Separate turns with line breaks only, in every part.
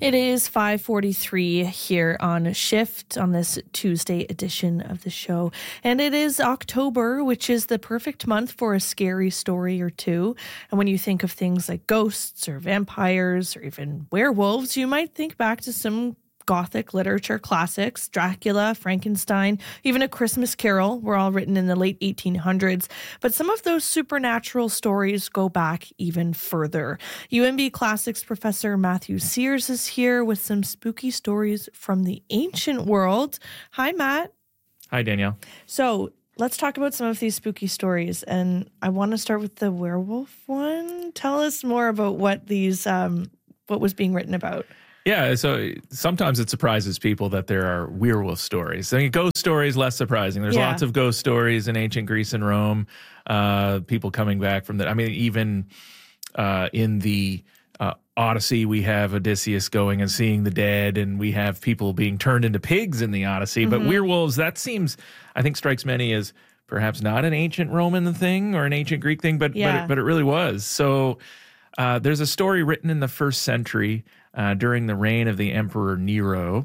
It is 5:43 here on Shift on this Tuesday edition of the show. And it is October, which is the perfect month for a scary story or two. And when you think of things like ghosts or vampires or even werewolves, you might think back to some Gothic literature classics. Dracula, Frankenstein, even A Christmas Carol were all written in the late 1800s. But some of those supernatural stories go back even further. UNB Classics professor Matthew Sears is here with some spooky stories from the ancient world. Hi, Matt.
Hi, Danielle.
So let's talk about some of these spooky stories. And I want to start with the werewolf one. Tell us more about what was being written about.
Yeah, so sometimes it surprises people that there are werewolf stories. I mean, ghost stories, less surprising. There's lots of ghost stories in ancient Greece and Rome, people coming back from that. I mean, even in the Odyssey, we have Odysseus going and seeing the dead, and we have people being turned into pigs in the Odyssey. But werewolves, that seems, I think, strikes many as perhaps not an ancient Roman thing or an ancient Greek thing, but it really was. So there's a story written in the 1st century during the reign of the Emperor Nero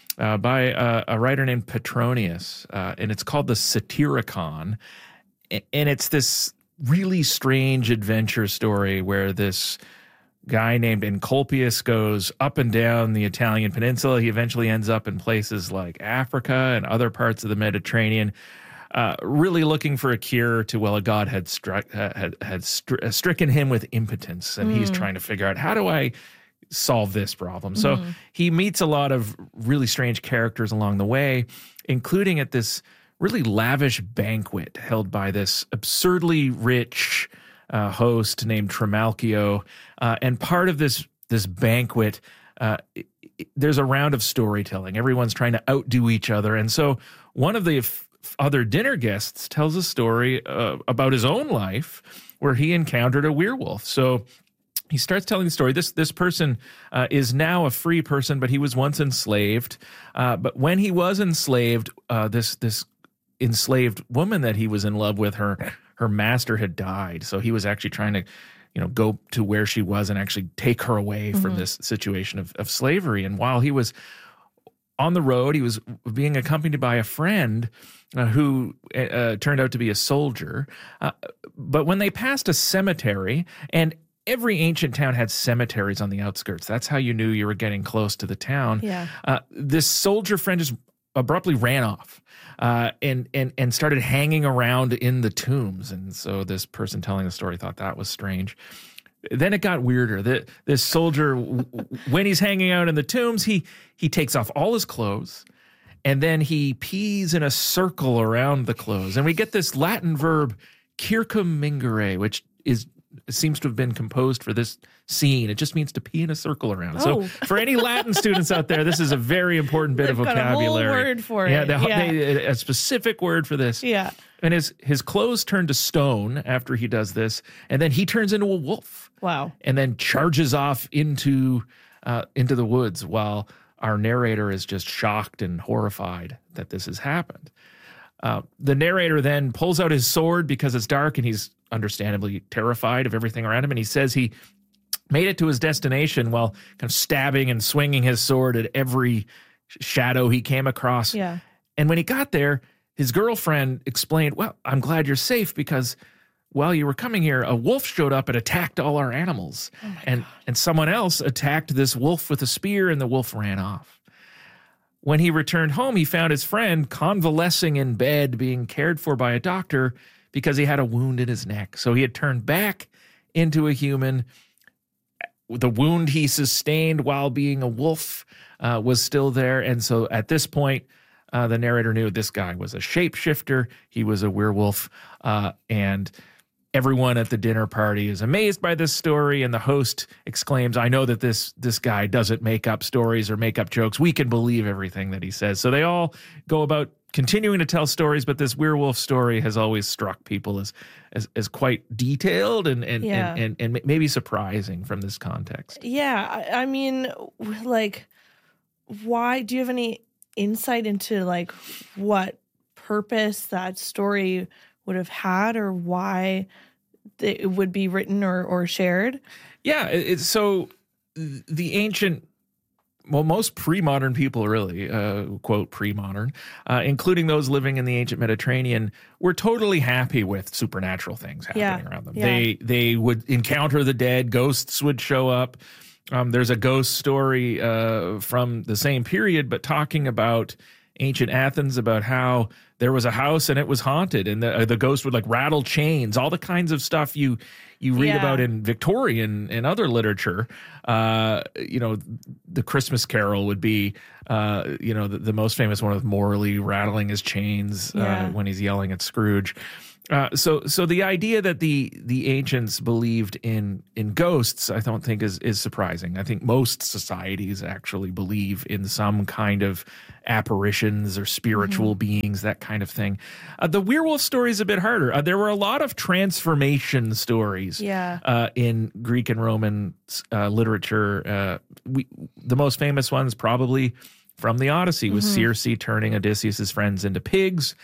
by a writer named Petronius, and it's called the Satyricon. And it's this really strange adventure story where this guy named Encolpius goes up and down the Italian peninsula. He eventually ends up in places like Africa and other parts of the Mediterranean, really looking for a cure to, a god had stricken him with impotence, and he's trying to figure out, how do I solve this problem? So he meets a lot of really strange characters along the way, including at this really lavish banquet held by this absurdly rich host named Trimalchio. And part of this banquet, there's a round of storytelling. Everyone's trying to outdo each other. And so one of the other dinner guests tells a story about his own life where he encountered a werewolf. So he starts telling the story. This person is now a free person, but he was once enslaved. But when he was enslaved, this enslaved woman that he was in love with, her master had died. So he was actually trying to, go to where she was and actually take her away from this situation of slavery. And while he was on the road, he was being accompanied by a friend who turned out to be a soldier. But when they passed a cemetery, and every ancient town had cemeteries on the outskirts. That's how you knew you were getting close to the town. Yeah. This soldier friend just abruptly ran off and started hanging around in the tombs. And so this person telling the story thought that was strange. Then it got weirder. This soldier, when he's hanging out in the tombs, he takes off all his clothes, and then he pees in a circle around the clothes. And we get this Latin verb, circummingere, which seems to have been composed for this scene. It just means to pee in a circle around. So for any Latin students out there, this is a very important bit of vocabulary.
Got a whole word for it.
A specific word for this. Yeah. And his clothes turn to stone after he does this, and then he turns into a wolf.
Wow.
And then charges off into the woods while our narrator is just shocked and horrified that this has happened. The narrator then pulls out his sword because it's dark, and he's understandably terrified of everything around him. And he says he made it to his destination while kind of stabbing and swinging his sword at every shadow he came across. Yeah. And when he got there, his girlfriend explained, "Well, I'm glad you're safe because while you were coming here, a wolf showed up and attacked all our animals. And someone else attacked this wolf with a spear, and the wolf ran off." When he returned home, he found his friend convalescing in bed, being cared for by a doctor because he had a wound in his neck. So he had turned back into a human. The wound he sustained while being a wolf was still there. And so at this point, the narrator knew this guy was a shapeshifter. He was a werewolf. And everyone at the dinner party is amazed by this story, and the host exclaims, "I know that this guy doesn't make up stories or make up jokes. We can believe everything that he says." So they all go about continuing to tell stories, but this werewolf story has always struck people as quite detailed and maybe surprising from this context.
Yeah, I mean, like, why do you have any insight into like what purpose that story would have had, or why it would be written or shared?
Yeah, so the ancient most pre-modern people, really, quote, pre-modern, including those living in the ancient Mediterranean, were totally happy with supernatural things happening around them. Yeah. They would encounter the dead, ghosts would show up. There's a ghost story from the same period, but talking about ancient Athens, about how there was a house and it was haunted, and the ghost would like rattle chains, all the kinds of stuff you read about in Victorian and other literature. The Christmas Carol would be, the most famous one with Morley rattling his chains when he's yelling at Scrooge. So the idea that the ancients believed in ghosts, I don't think is surprising. I think most societies actually believe in some kind of apparitions or spiritual beings, that kind of thing. The werewolf story is a bit harder. There were a lot of transformation stories in Greek and Roman literature. The most famous ones probably from the Odyssey was Circe turning Odysseus' friends into pigs.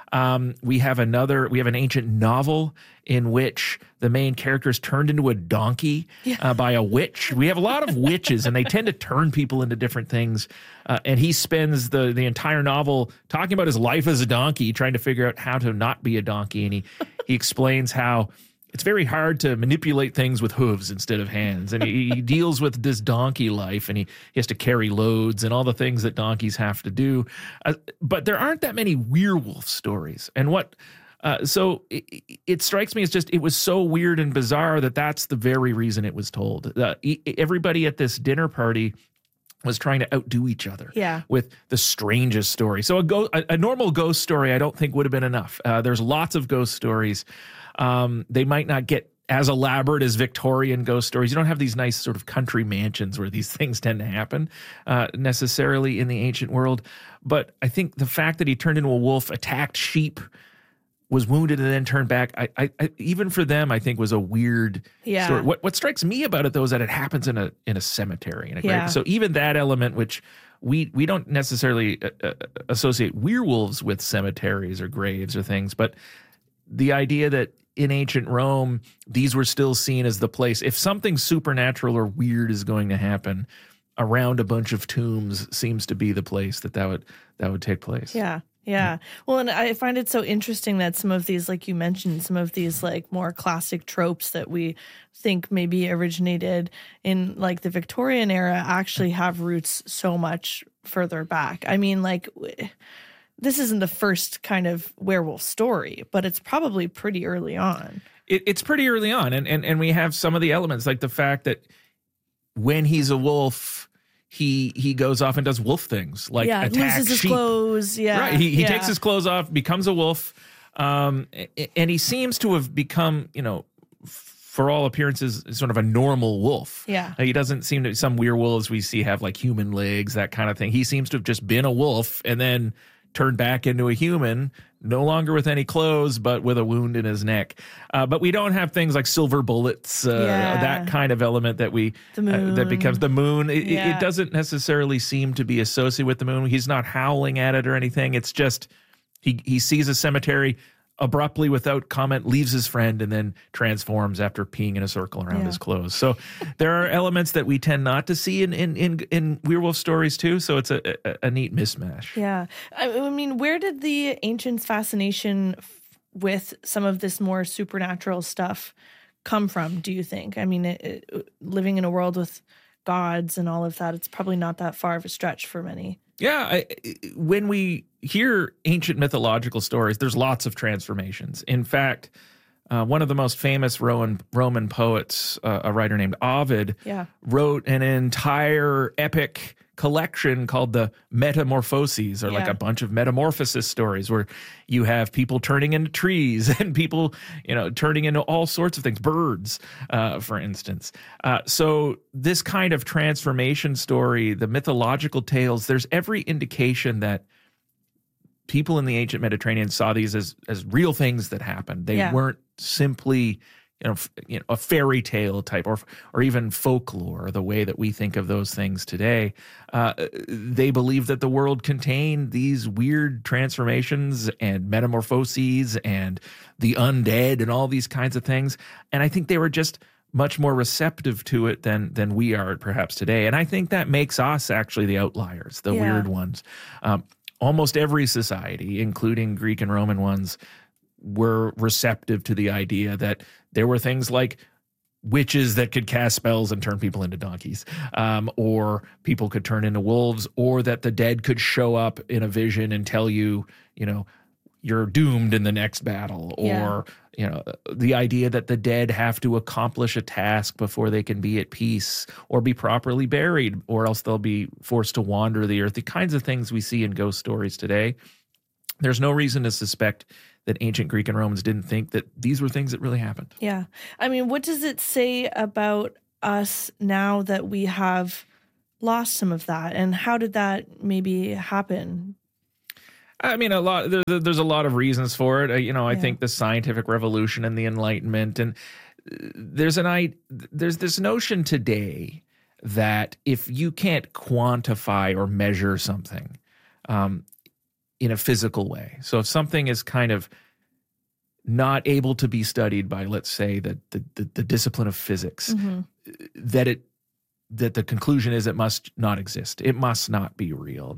We have an ancient novel in which the main character is turned into a donkey by a witch. We have a lot of witches, and they tend to turn people into different things. And he spends the entire novel talking about his life as a donkey, trying to figure out how to not be a donkey. And he explains how it's very hard to manipulate things with hooves instead of hands. And he deals with this donkey life, and he has to carry loads and all the things that donkeys have to do. But there aren't that many werewolf stories. And so it strikes me as it was so weird and bizarre that's the very reason it was told. Everybody at this dinner party was trying to outdo each other with the strangest story. So a normal ghost story, I don't think would have been enough. There's lots of ghost stories. They might not get as elaborate as Victorian ghost stories. You don't have these nice sort of country mansions where these things tend to happen necessarily in the ancient world. But I think the fact that he turned into a wolf, attacked sheep, was wounded, and then turned back, I even for them, I think was a weird story. What strikes me about it, though, is that it happens in a cemetery. So even that element, which we don't necessarily associate werewolves with cemeteries or graves or things, but the idea that in ancient Rome, these were still seen as the place. If something supernatural or weird is going to happen, around a bunch of tombs seems to be the place that would take place.
Yeah. Well, and I find it so interesting that some of these, like you mentioned, some of these like more classic tropes that we think maybe originated in like the Victorian era actually have roots so much further back. I mean, like, this isn't the first kind of werewolf story, but it's probably pretty early on.
It's pretty early on. And we have some of the elements, like the fact that when he's a wolf, he goes off and does wolf things, like attack
loses his
sheep.
Clothes. Yeah.
Right. He takes his clothes off, becomes a wolf. And he seems to have become, for all appearances, sort of a normal wolf.
Yeah.
He doesn't seem to, some werewolves we see have like human legs, that kind of thing. He seems to have just been a wolf and then turned back into a human, no longer with any clothes, but with a wound in his neck. But we don't have things like silver bullets, that kind of element that that becomes the moon. It doesn't necessarily seem to be associated with the moon. He's not howling at it or anything. It's just he sees a cemetery, abruptly, without comment, leaves his friend, and then transforms after peeing in a circle around his clothes. So there are elements that we tend not to see in werewolf stories too. So it's a neat mismatch.
Yeah. I mean, where did the ancients' fascination with some of this more supernatural stuff come from, do you think? I mean, living in a world with gods and all of that, it's probably not that far of a stretch for many.
Yeah, when we hear ancient mythological stories, there's lots of transformations. In fact, one of the most famous Roman poets, a writer named Ovid, wrote an entire epic collection called the Metamorphoses, or like a bunch of metamorphosis stories where you have people turning into trees and people, turning into all sorts of things, birds, for instance. So this kind of transformation story, the mythological tales, there's every indication that people in the ancient Mediterranean saw these as real things that happened. They weren't simply a fairy tale type or even folklore, the way that we think of those things today. They believed that the world contained these weird transformations and metamorphoses and the undead and all these kinds of things. And I think they were just much more receptive to it than we are perhaps today. And I think that makes us actually the outliers, the weird ones. Almost every society, including Greek and Roman ones, were receptive to the idea that there were things like witches that could cast spells and turn people into donkeys, or people could turn into wolves, or that the dead could show up in a vision and tell you, you're doomed in the next battle, or the idea that the dead have to accomplish a task before they can be at peace or be properly buried, or else they'll be forced to wander the earth. The kinds of things we see in ghost stories today. There's no reason to suspect that ancient Greek and Romans didn't think that these were things that really happened.
Yeah. I mean, what does it say about us now that we have lost some of that? And how did that maybe happen?
I mean, there's a lot of reasons for it. I think the scientific revolution and the Enlightenment, and there's this notion today that if you can't quantify or measure something in a physical way, so if something is kind of not able to be studied by, let's say, the discipline of physics, that the conclusion is it must not exist. It must not be real.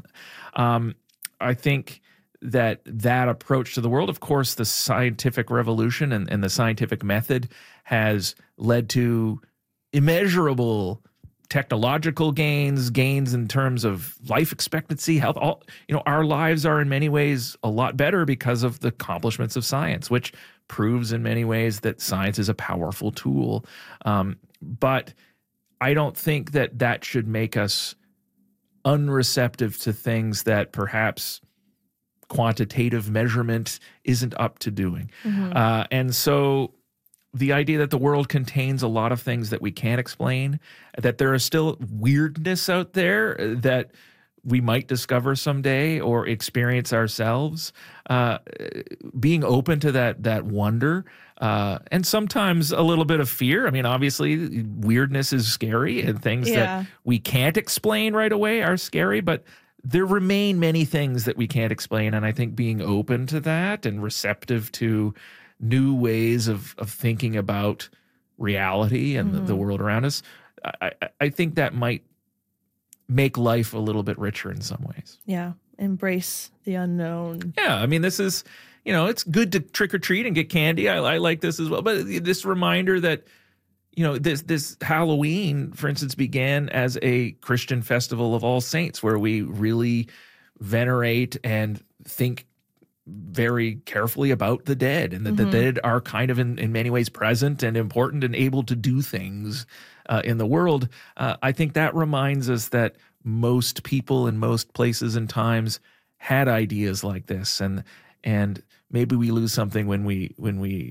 I think that approach to the world, of course, the scientific revolution and the scientific method has led to immeasurable technological gains in terms of life expectancy, health. Our lives are in many ways a lot better because of the accomplishments of science, which proves in many ways that science is a powerful tool. But I don't think that should make us unreceptive to things that perhaps quantitative measurement isn't up to doing. And so the idea that the world contains a lot of things that we can't explain, that there is still weirdness out there that we might discover someday or experience ourselves, being open to that wonder, and sometimes a little bit of fear. I mean, obviously, weirdness is scary, and things that we can't explain right away are scary, but there remain many things that we can't explain, and I think being open to that and receptive to new ways of thinking about reality and the world around us, I think that might make life a little bit richer in some ways. Yeah.
Embrace the unknown.
Yeah. I mean, this is, it's good to trick or treat and get candy. I like this as well. But this reminder that, this Halloween, for instance, began as a Christian festival of All Saints, where we really venerate and think very carefully about the dead, and that the dead are kind of in many ways present and important and able to do things in the world. I think that reminds us that most people in most places and times had ideas like this, and maybe we lose something when we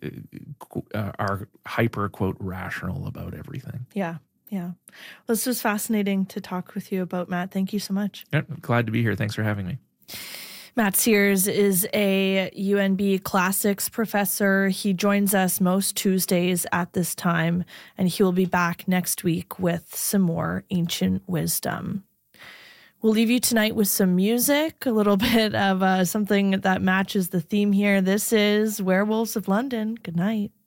are hyper quote rational about everything.
Yeah. Well, this was fascinating to talk with you about, Matt. Thank you so much.
Yeah, glad to be here. Thanks for having me.
Matt Sears is a UNB classics professor. He joins us most Tuesdays at this time, and he will be back next week with some more ancient wisdom. We'll leave you tonight with some music, a little bit of something that matches the theme here. This is Werewolves of London. Good night.